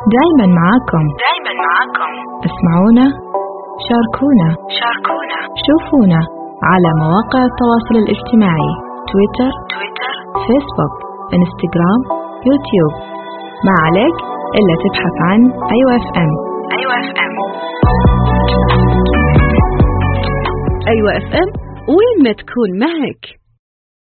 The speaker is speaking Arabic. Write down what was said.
دايما معاكم. اسمعونا، شاركونا، شوفونا على مواقع التواصل الاجتماعي: تويتر، فيسبوك، انستغرام، يوتيوب. ما عليك إلا تبحث عن أيوة اف ام. أيوة اف ام، وين ما تكون معك.